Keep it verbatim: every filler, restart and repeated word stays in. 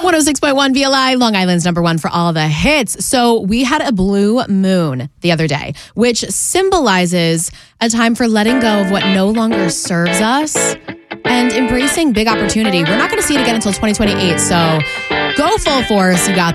one oh six point one V L I, Long Island's number one for all the hits. So we had a blue moon the other day, which symbolizes a time for letting go of what no longer serves us and embracing big opportunity. We're not going to see it again until twenty twenty-eight. So go full force. You got